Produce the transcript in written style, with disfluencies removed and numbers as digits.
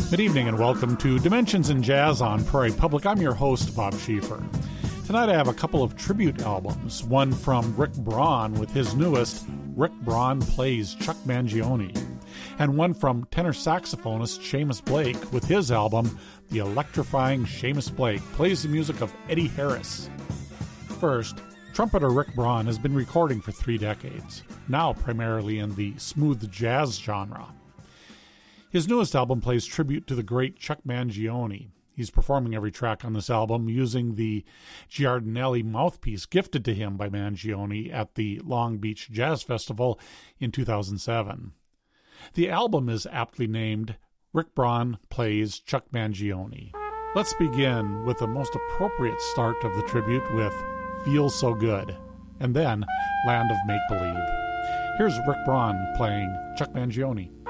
Good evening and welcome to Dimensions in Jazz on Prairie Public. I'm your host, Bob Schieffer. Tonight I have a couple of tribute albums, one from Rick Braun with his newest, Rick Braun Plays Chuck Mangione, and one from tenor saxophonist Seamus Blake with his album, The Electrifying Seamus Blake Plays the Music of Eddie Harris. First, trumpeter Rick Braun has been recording for 3 decades, now primarily in the smooth jazz genre. His newest album plays tribute to the great Chuck Mangione. He's performing every track on this album using the Giardinelli mouthpiece gifted to him by Mangione at the Long Beach Jazz Festival in 2007. The album is aptly named Rick Braun Plays Chuck Mangione. Let's begin with the most appropriate start of the tribute with Feels So Good, and then Land of Make Believe. Here's Rick Braun playing Chuck Mangione.